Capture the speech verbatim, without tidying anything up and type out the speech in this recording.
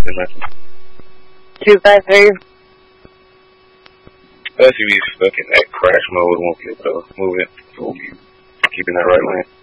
There's nothing. Two five three. Unless if you stuck in that crash mode, it won't be able to move it. So we'll be keeping that right lane.